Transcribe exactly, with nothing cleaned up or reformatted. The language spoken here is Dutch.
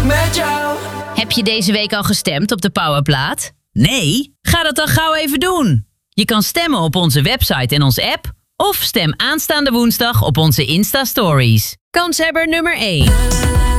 met jou. Heb je deze week al gestemd op de Powerplaat? Nee? Ga dat dan gauw even doen. Je kan stemmen op onze website en onze app. Of stem aanstaande woensdag op onze Insta-stories. Kanshebber nummer één.